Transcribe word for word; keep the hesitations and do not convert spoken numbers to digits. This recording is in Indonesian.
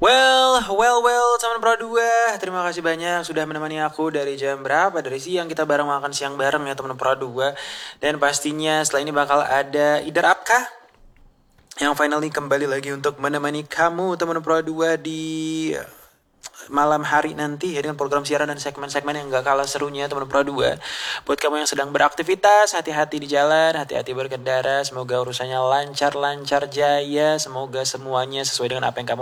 Well, well, well, teman Pro dua. Terima kasih banyak sudah menemani aku dari jam berapa? Dari siang kita bareng makan siang bareng ya teman Pro dua. Dan pastinya setelah ini bakal ada Idar Apka yang finally kembali lagi untuk menemani kamu teman Pro dua di malam hari nanti ya dengan program siaran dan segmen-segmen yang gak kalah serunya teman Pro dua. Buat kamu yang sedang beraktivitas, hati-hati di jalan, hati-hati berkendara, semoga urusannya lancar-lancar jaya, semoga semuanya sesuai dengan apa yang kamu